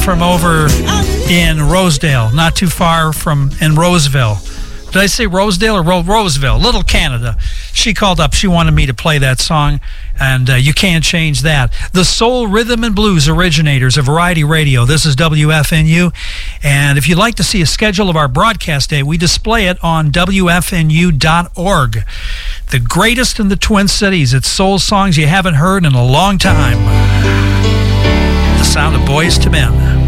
from over in Rosedale, not too far from in Roseville. Did I say Rosedale or Roseville? Little Canada. She called up. She wanted me to play that song, and you can't change that. The soul, rhythm, and blues originators of Variety Radio. This is WFNU, and if you'd like to see a schedule of our broadcast day, we display it on WFNU.org. The greatest in the Twin Cities. It's soul songs you haven't heard in a long time. The sound of Boyz II Men.